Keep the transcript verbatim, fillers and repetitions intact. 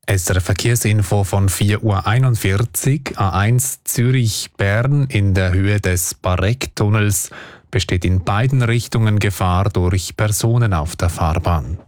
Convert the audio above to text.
S R F Verkehrsinfo von vier Uhr einundvierzig. A eins Zürich-Bern in der Höhe des Bareck-Tunnels besteht in beiden Richtungen Gefahr durch Personen auf der Fahrbahn.